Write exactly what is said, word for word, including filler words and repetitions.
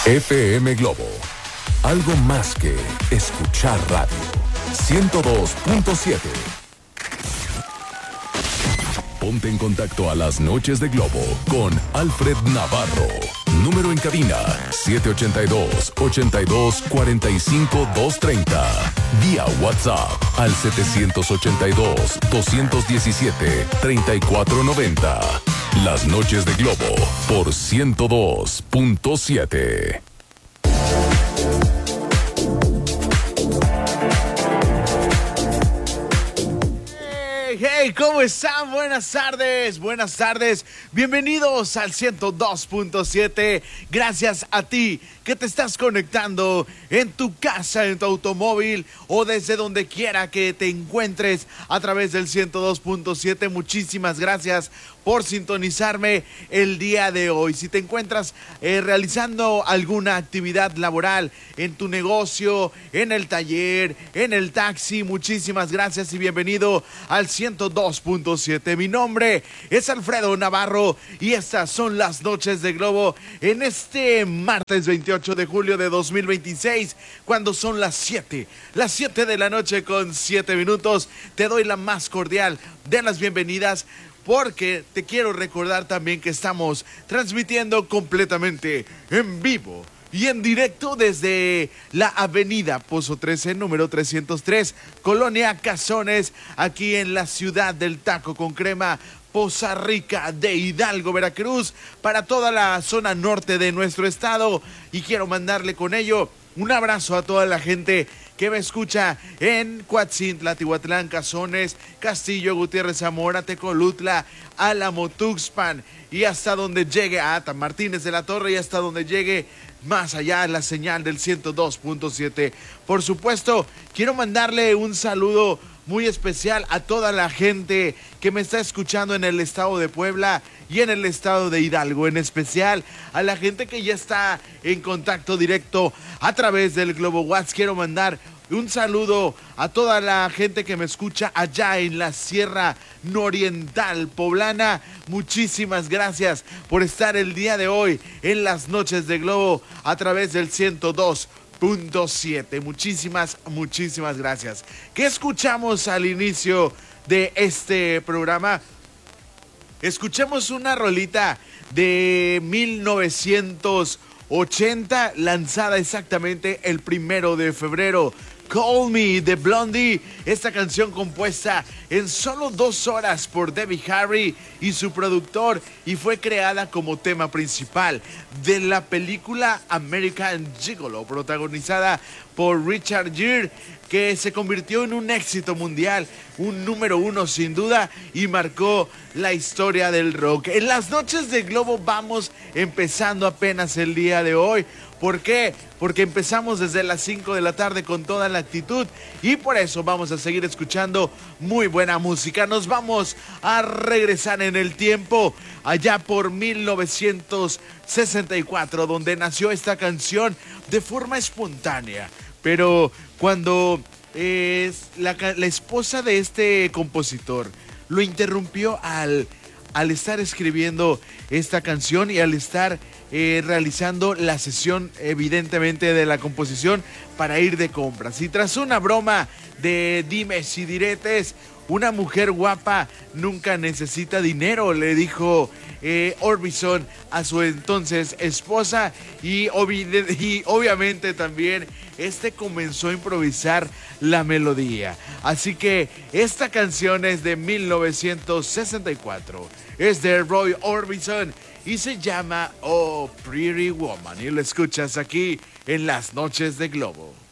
F M Globo. Algo más que escuchar radio. ciento dos punto siete. Ponte en contacto a las noches de Globo con Alfred Navarro. Número en cabina siete ocho dos, ocho dos, cuatro cinco, dos tres cero. Vía WhatsApp al siete ocho dos, dos uno siete, tres cuatro nueve cero. Las noches de Globo por ciento dos punto siete. Hey, ¿cómo están? Buenas tardes, buenas tardes. Bienvenidos al ciento dos punto siete. Gracias a ti que te estás conectando en tu casa, en tu automóvil o desde donde quiera que te encuentres a través del ciento dos punto siete. Muchísimas gracias por sintonizarme el día de hoy. Si te encuentras eh, realizando alguna actividad laboral en tu negocio, en el taller, en el taxi, muchísimas gracias y bienvenido al ciento dos punto siete. Mi nombre es Alfredo Navarro y estas son las noches de Globo en este martes veintiocho de julio de dos mil veintiséis, cuando son las siete, las siete de la noche con siete minutos. Te doy la más cordial de las bienvenidas, porque te quiero recordar también que estamos transmitiendo completamente en vivo y en directo desde la avenida Pozo trece, número trescientos tres, Colonia Cazones, aquí en la ciudad del taco con crema, Poza Rica de Hidalgo, Veracruz, para toda la zona norte de nuestro estado. Y quiero mandarle con ello un abrazo a toda la gente que me escucha en Coatzintla, Tihuatlán, Cazones, Castillo, Gutiérrez, Zamora, Tecolutla, Álamo, Tuxpan y hasta donde llegue a Ata Martínez de la Torre y hasta donde llegue más allá la señal del ciento dos punto siete. Por supuesto, quiero mandarle un saludo muy especial a toda la gente que me está escuchando en el estado de Puebla y en el estado de Hidalgo, en especial a la gente que ya está en contacto directo a través del Globo WhatsApp. Quiero mandar un saludo a toda la gente que me escucha allá en la Sierra Nororiental Poblana. Muchísimas gracias por estar el día de hoy en las noches de Globo a través del ciento dos punto siete. Muchísimas, muchísimas gracias. ¿Qué escuchamos al inicio de este programa? Escuchamos una rolita de mil novecientos ochenta, lanzada exactamente el primero de febrero. Call Me de Blondie, esta canción compuesta en solo dos horas por Debbie Harry y su productor, y fue creada como tema principal de la película American Gigolo, protagonizada por Richard Gere, que se convirtió en un éxito mundial, un número uno sin duda, y marcó la historia del rock. En las noches de Globo vamos empezando apenas el día de hoy. ¿Por qué? Porque empezamos desde las cinco de la tarde con toda la actitud y por eso vamos a seguir escuchando muy buena música. Nos vamos a regresar en el tiempo allá por mil novecientos sesenta y cuatro, donde nació esta canción de forma espontánea. Pero cuando eh, la, la esposa de este compositor lo interrumpió al, al estar escribiendo esta canción y al estar Eh, realizando la sesión evidentemente de la composición para ir de compras. Y tras una broma de dimes y diretes, una mujer guapa nunca necesita dinero, le dijo eh, Orbison a su entonces esposa, y, obvi- y obviamente también este comenzó a improvisar la melodía. Así que esta canción es de mil novecientos sesenta y cuatro, es de Roy Orbison y se llama Oh Pretty Woman, y lo escuchas aquí en las noches de Globo.